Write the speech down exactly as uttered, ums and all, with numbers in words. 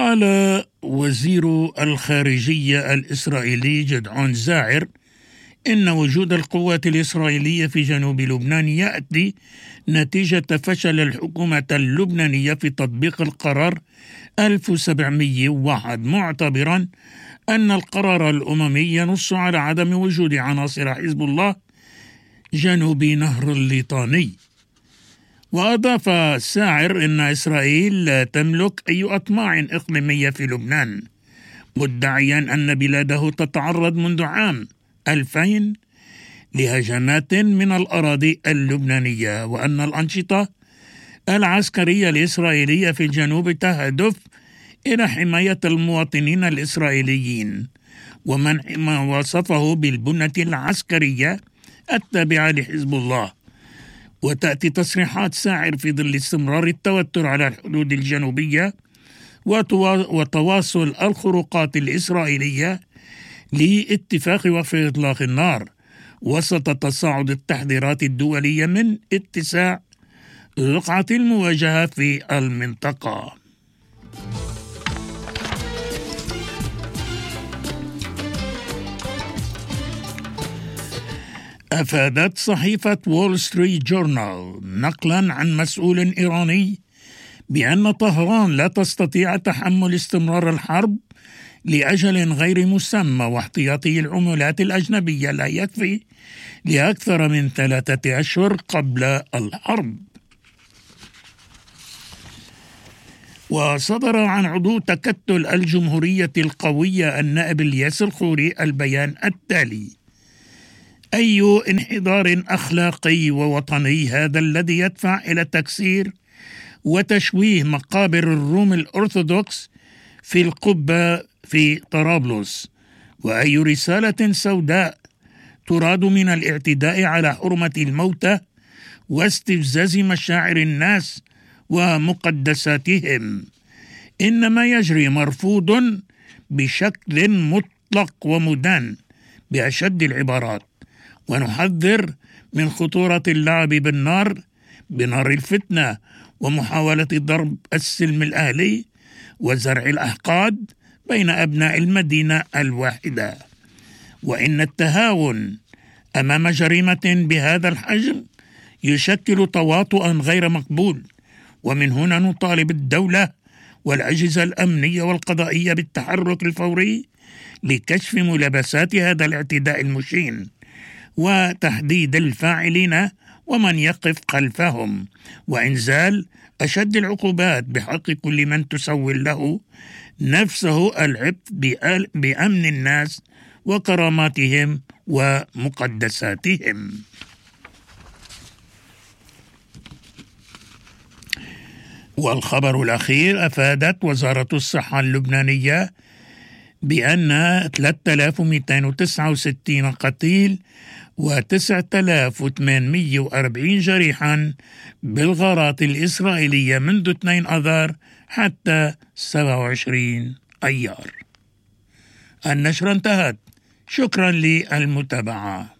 قال وزير الخارجية الإسرائيلي جدعون زاعر إن وجود القوات الإسرائيلية في جنوب لبنان يأتي نتيجة فشل الحكومة اللبنانية في تطبيق القرار ألف وسبعمئة وواحد، معتبرا أن القرار الأممي ينص على عدم وجود عناصر حزب الله جنوب نهر الليطاني. وأضاف ساعر أن إسرائيل لا تملك أي أطماع إقليمية في لبنان، مدعيا أن بلاده تتعرض منذ عام ألفين لهجمات من الأراضي اللبنانية، وأن الأنشطة العسكرية الإسرائيلية في الجنوب تهدف إلى حماية المواطنين الإسرائيليين ومنع ما وصفه بالبنة العسكرية التابعة لحزب الله. وتأتي تصريحات ساعر في ظل استمرار التوتر على الحدود الجنوبية وتواصل الخروقات الإسرائيلية لاتفاق وقف إطلاق النار وسط تصاعد التحذيرات الدولية من اتساع رقعة المواجهة في المنطقة. أفادت صحيفة وول ستريت جورنال نقلا عن مسؤول إيراني بأن طهران لا تستطيع تحمل استمرار الحرب لأجل غير مسمى، واحتياطي العملات الأجنبية لا يكفي لأكثر من ثلاثة أشهر قبل الحرب. وصدر عن عضو تكتل الجمهورية القوية النائب الياس الخوري البيان التالي: أي انحدار أخلاقي ووطني هذا الذي يدفع إلى تكسير وتشويه مقابر الروم الأرثوذكس في القبة في طرابلس، وأي رسالة سوداء تراد من الاعتداء على حرمة الموتى واستفزاز مشاعر الناس ومقدساتهم. إنما يجري مرفوض بشكل مطلق ومدان بأشد العبارات، ونحذر من خطورة اللعب بالنار بنار الفتنة ومحاولة ضرب السلم الأهلي وزرع الأحقاد بين أبناء المدينة الواحدة. وإن التهاون أمام جريمة بهذا الحجم يشكل تواطؤا غير مقبول، ومن هنا نطالب الدولة والأجهزة الأمنية والقضائية بالتحرك الفوري لكشف ملابسات هذا الاعتداء المشين وتحديد الفاعلين ومن يقف خلفهم، وإنزال أشد العقوبات بحق كل من تسول له نفسه العبث بأمن الناس وكراماتهم ومقدساتهم. والخبر الأخير: أفادت وزارة الصحة اللبنانية بأن ثلاثة آلاف ومئتين وتسعة وستين قتيل وتسعة آلاف وثمانمئة وأربعين جريحا بالغارات الإسرائيلية منذ اثنين آذار حتى سبعة وعشرين أيار. النشرة انتهت. شكرا للمتابعة.